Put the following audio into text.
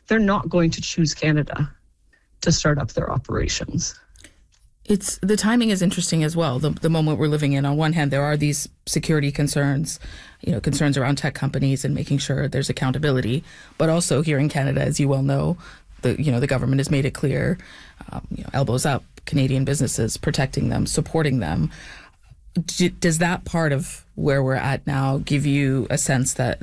they're not going to choose Canada to start up their operations. The timing is interesting as well. The moment we're living in, on one hand, there are these security concerns, concerns around tech companies and making sure there's accountability. But also here in Canada, as you well know, the government has made it clear, elbows up, Canadian businesses, protecting them, supporting them. Does that part of where we're at now give you a sense that